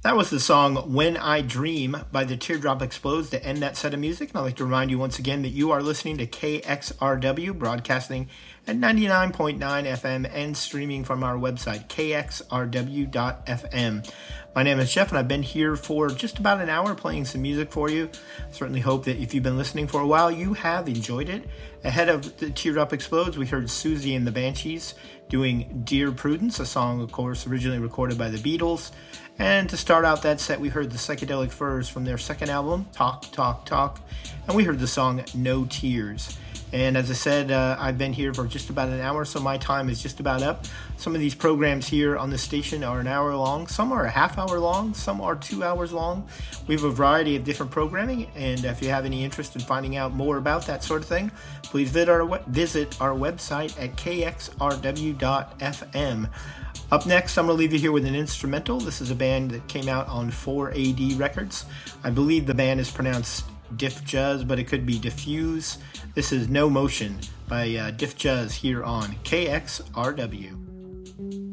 That was the song When I Dream by the Teardrop Explodes to end that set of music. And I'd like to remind you once again that you are listening to KXRW, broadcasting at 99.9 FM and streaming from our website, kxrw.fm. My name is Jeff, and I've been here for just about an hour playing some music for you. I certainly hope that if you've been listening for a while, you have enjoyed it. Ahead of the Teardrop Explodes, we heard Susie and the Banshees doing Dear Prudence, a song, of course, originally recorded by the Beatles. And to start out that set, we heard the Psychedelic Furs from their second album, Talk, Talk, Talk. And we heard the song No Tears. And as I said, I've been here for just about an hour, so my time is just about up. Some of these programs here on the station are an hour long. Some are a half hour long. Some are 2 hours long. We have a variety of different programming, and if you have any interest in finding out more about that sort of thing, please visit our website at kxrw.fm. Up next, I'm going to leave you here with an instrumental. This is a band that came out on 4AD Records. I believe the band is pronounced Diff Juzz, but it could be Diffuse. This is No Motion by Diff Juzz here on KXRW.